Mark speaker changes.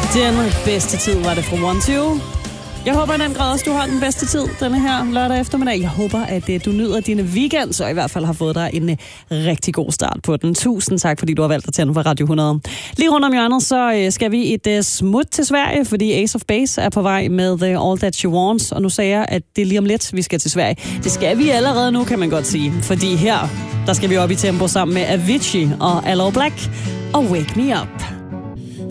Speaker 1: Den bedste tid var det fra 1-2. Jeg håber i den grad også, du har den bedste tid denne her lørdag eftermiddag. Jeg håber, at du nyder dine weekends, og i hvert fald har fået dig en rigtig god start på den. Tusind tak, fordi du har valgt at tænde for Radio 100. Lige rundt om hjørnet, så skal vi et smut til Sverige, fordi Ace of Base er på vej med All That She Wants. Og nu sagde jeg, at det er lige om lidt, vi skal til Sverige. Det skal vi allerede nu, kan man godt sige. Fordi her, der skal vi op i tempo sammen med Avicii og Aloe Black og Wake Me Up.